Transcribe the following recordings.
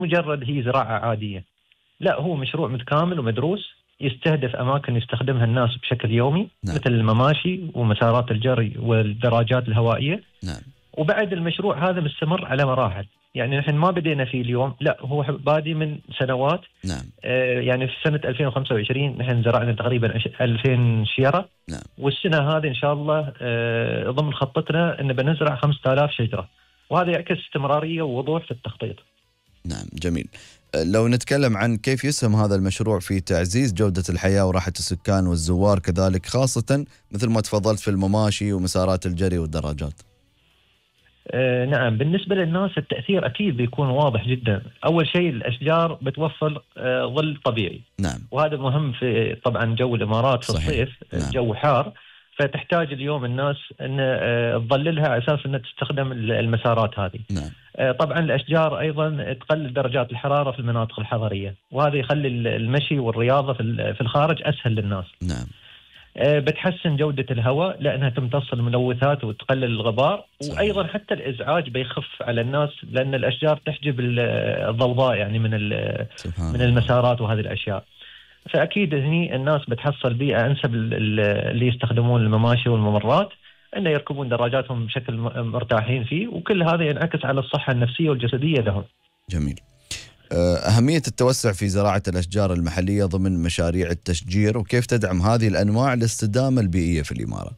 مجرد هي زراعة عادية، لا هو مشروع متكامل ومدروس يستهدف أماكن يستخدمها الناس بشكل يومي. نعم. مثل المماشي ومسارات الجري والدراجات الهوائية. نعم. وبعد المشروع هذا مستمر على مراحل، يعني نحن ما بدينا فيه اليوم، لا هو بادي من سنوات. نعم. يعني في سنة 2025 نحن زرعنا تقريبا 2000 شجرة. نعم. والسنة هذه إن شاء الله ضمن خطتنا أن بنزرع 5000 شجرة، وهذا يعكس استمرارية ووضوح في التخطيط. نعم جميل. لو نتكلم عن كيف يسهم هذا المشروع في تعزيز جودة الحياة وراحة السكان والزوار كذلك، خاصة مثل ما تفضلت في المماشي ومسارات الجري والدراجات. نعم، بالنسبة للناس التأثير أكيد بيكون واضح جدا. أول شيء الأشجار بتوفر ظل طبيعي. نعم. وهذا مهم في طبعا جو الإمارات في صحيح. الصيف. نعم. الجو حار، فتحتاج اليوم الناس أن تظللها على أساس أنها تستخدم المسارات هذه. نعم. طبعا الأشجار أيضا تقلل درجات الحرارة في المناطق الحضرية، وهذا يخلي المشي والرياضة في الخارج أسهل للناس. نعم. بتحسن جودة الهواء لأنها تمتص الملوثات وتقلل الغبار. صحيح. وأيضا حتى الإزعاج بيخف على الناس، لأن الأشجار تحجب الضوضاء يعني من المسارات وهذه الأشياء. فأكيد هني الناس بتحصل بيئة أنسب اللي يستخدمون المماشي والممرات أن يركبون دراجاتهم بشكل مرتاحين فيه، وكل هذا ينعكس على الصحة النفسية والجسدية لهم. جميل. أهمية التوسع في زراعة الأشجار المحلية ضمن مشاريع التشجير، وكيف تدعم هذه الأنواع الاستدامة البيئية في الإمارة؟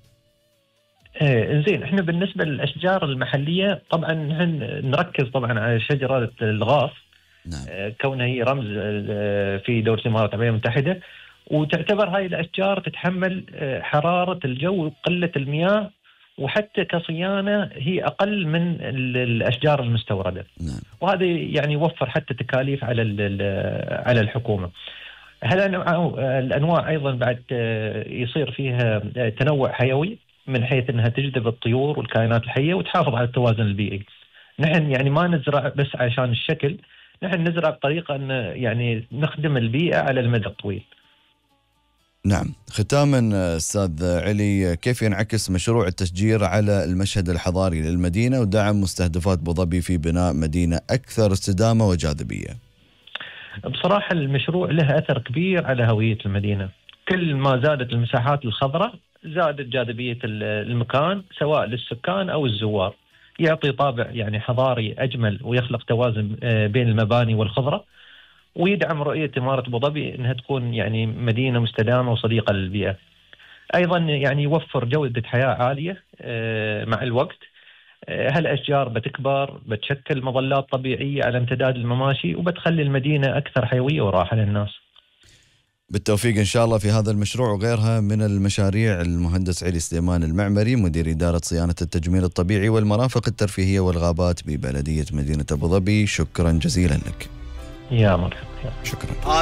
زين، احنا بالنسبة للأشجار المحلية طبعا نركز طبعا على شجرة الغاف. نعم. كونها هي رمز في دولة الإمارات العربية المتحدة، وتعتبر هاي الأشجار تتحمل حرارة الجو وقلة المياه، وحتى كصيانة هي أقل من الأشجار المستوردة. نعم. وهذا يعني يوفر حتى تكاليف على الحكومة. الأنواع أيضا بعد يصير فيها تنوع حيوي من حيث أنها تجذب الطيور والكائنات الحية وتحافظ على التوازن البيئي. نحن يعني ما نزرع بس عشان الشكل، نحن نزرع بطريقة أن يعني نخدم البيئة على المدى الطويل. نعم. ختاما أستاذ علي، كيف ينعكس مشروع التشجير على المشهد الحضاري للمدينة ودعم مستهدفات أبو ظبي في بناء مدينة أكثر استدامة وجاذبية؟ بصراحة المشروع له أثر كبير على هوية المدينة. كل ما زادت المساحات الخضراء زادت جاذبية المكان سواء للسكان أو الزوار. يعطي طابع يعني حضاري أجمل ويخلق توازن بين المباني والخضرة، ويدعم رؤية إمارة أبو ظبي أنها تكون يعني مدينة مستدامة وصديقة للبيئة. أيضا يعني يوفر جودة حياة عالية مع الوقت. هالأشجار بتكبر، بتشكل مظلات طبيعية على امتداد المماشي، وبتخلي المدينة أكثر حيوية وراحة للناس. بالتوفيق إن شاء الله في هذا المشروع وغيرها من المشاريع. المهندس علي سليمان المعمري، مدير إدارة صيانة التجميل الطبيعي والمرافق الترفيهية والغابات ببلدية مدينة أبو ظبي، شكرا جزيلا لك. يا مرحبا. شكرا.